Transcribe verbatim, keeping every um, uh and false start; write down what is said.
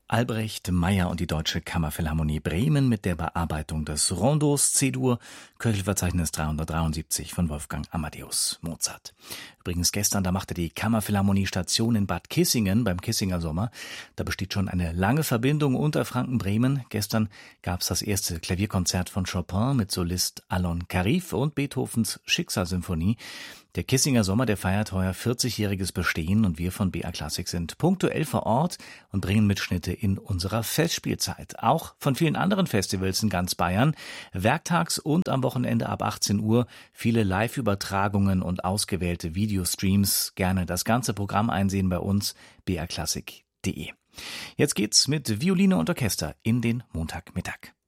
Albrecht Meyer und die Deutsche Kammerphilharmonie Bremen mit der Bearbeitung des Rondos C-Dur, Köchelverzeichnis dreihundertdreiundsiebzig von Wolfgang Amadeus Mozart. Übrigens gestern, da machte die Kammerphilharmonie Station in Bad Kissingen beim Kissinger Sommer. Da besteht schon eine lange Verbindung Unterfranken-Bremen. Gestern gab es das erste Klavierkonzert von Chopin mit Solist Alon Karif und Beethovens Schicksalssymphonie. Der Kissinger Sommer, der feiert heuer vierzigjähriges Bestehen und wir von B A Klassik sind punktuell vor Ort und bringen Mitschnitte in unserer Festspielzeit. Auch von vielen anderen Festivals in ganz Bayern. Werktags und am Wochenende ab achtzehn Uhr viele Live-Übertragungen und ausgewählte Videostreams. Gerne das ganze Programm einsehen bei uns, b a klassik punkt de. Jetzt geht's mit Violine und Orchester in den Montagmittag.